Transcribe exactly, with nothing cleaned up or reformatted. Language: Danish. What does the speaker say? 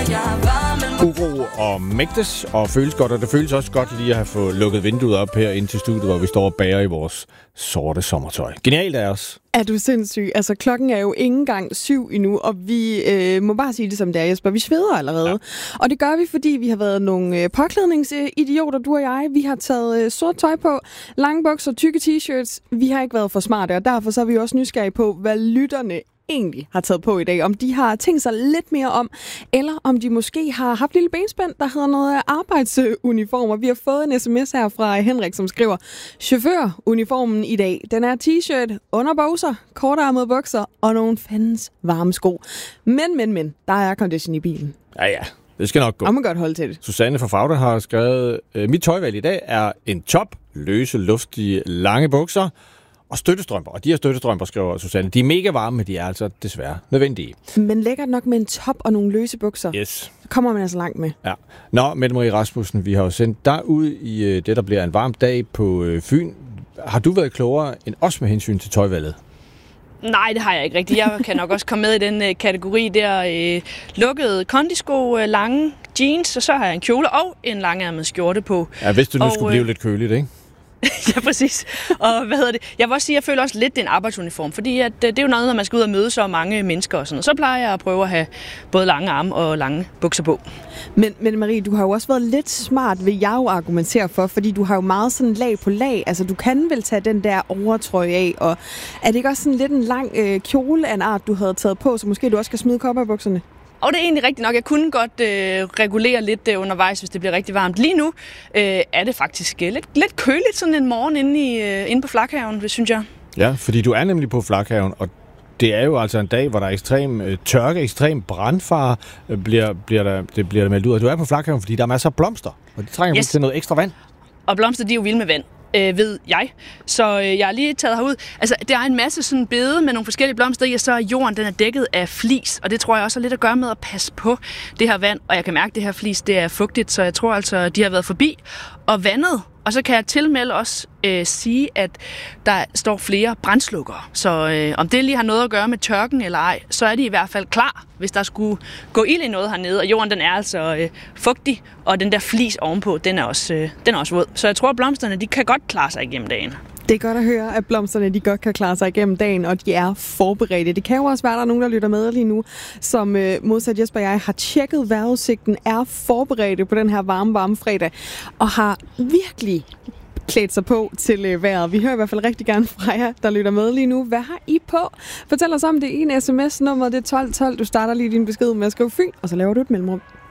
Uro og Mægtes, og føles godt, og det føles også godt lige at have fået lukket vinduet op her ind til studiet, hvor vi står og bager i vores sorte sommertøj. Genialt af os. Er du sindssyg? Altså, klokken er jo ikke engang syv endnu, og vi øh, må bare sige det som det er, Jesper. Vi sveder allerede. Ja. Og det gør vi, fordi vi har været nogle øh, påklædningsidioter, du og jeg. Vi har taget øh, sort tøj på, lange bukser, tykke t-shirts. Vi har ikke været for smarte, og derfor så er vi også nysgerrige på, hvad lytterne egentlig har taget på i dag. Om de har tænkt sig lidt mere om, eller om de måske har haft lille benspænd, der hedder noget arbejdsuniformer. Vi har fået en sms her fra Henrik, som skriver, chaufføruniformen i dag, den er t-shirt, underbukser, kortærmede bukser og nogle fandens varme sko. Men, men, men, der er aircondition i bilen. Ja, ja. Det skal nok gå. Og man godt holde til det. Susanne fra Fagde har skrevet, mit tøjvalg i dag er en top, løse, luftige, lange bukser, og støttestrømper. Og de her støttestrømper, skriver Susanne, de er mega varme, men de er altså desværre nødvendige. Men lækkert nok med en top og nogle løse bukser. Yes. Så kommer man altså langt med. Ja. Nå, Mette Marie Rasmussen, vi har jo sendt dig ud i øh, det, der bliver en varm dag på øh, Fyn. Har du været klogere end os med hensyn til tøjvalget? Nej, det har jeg ikke rigtigt. Jeg kan nok også komme med i den øh, kategori der. Øh, lukkede kondisko, øh, lange jeans, og så har jeg en kjole og en langærmet skjorte på. Ja, hvis du nu og, skulle blive øh... lidt køligt, ikke? Ja, præcis. Og hvad hedder det? Jeg vil også sige, at jeg føler også lidt, det er en arbejdsuniform, fordi at, det er jo noget, når man skal ud og møde så mange mennesker og sådan. Og så plejer jeg at prøve at have både lange arme og lange bukser på. Men, men Marie, du har jo også været lidt smart, vil jeg jo argumentere for, fordi du har jo meget sådan lag på lag. Altså, du kan vel tage den der overtrøje af, og er det ikke også sådan lidt en lang øh, kjole af en art, du havde taget på, så måske du også skal smide cowboybukserne? Og det er egentlig rigtigt nok. Jeg kunne godt øh, regulere lidt øh, undervejs, hvis det bliver rigtig varmt. Lige nu øh, er det faktisk øh, lidt, lidt køligt sådan en morgen inde, i, øh, inde på Flakhaven, det synes jeg. Ja, fordi du er nemlig på Flakhaven, og det er jo altså en dag, hvor der er ekstrem øh, tørke, ekstrem brandfare, øh, bliver, bliver der, det bliver der meldt ud. Og du er på Flakhaven, fordi der er masser af blomster, og de trænger yes. til noget ekstra vand. Og blomster, de er jo vilde med vand. Øh, ved jeg. Så øh, jeg har lige taget herud. Altså, der er en masse sådan bede med nogle forskellige blomster i, og så er jorden, den er dækket af flis, og det tror jeg også har lidt at gøre med at passe på det her vand, og jeg kan mærke, at det her flis, det er fugtigt, så jeg tror altså, de har været forbi og vandet. Og så kan jeg tilmelde også øh, sige, at der står flere brandslukkere. Så øh, om det lige har noget at gøre med tørken eller ej, så er de i hvert fald klar, hvis der skulle gå ild i noget hernede. Og jorden, den er altså øh, fugtig, og den der flis ovenpå, den er også, øh, den er også våd. Så jeg tror, at blomsterne, de kan godt klare sig igennem dagen. Det er godt at høre, at blomsterne de godt kan klare sig igennem dagen, og de er forberedte. Det kan jo også være, at der er nogen, der lytter med lige nu, som øh, modsat Jesper og jeg har tjekket vejrudsigten, er forberedte på den her varme, varme fredag, og har virkelig klædt sig på til øh, vejret. Vi hører i hvert fald rigtig gerne fra jer, der lytter med lige nu. Hvad har I på? Fortæl os om det i en sms. Nummeret det er tolv tolv. Du starter lige din besked med at skrive Fyn, og så laver du et mellemrum.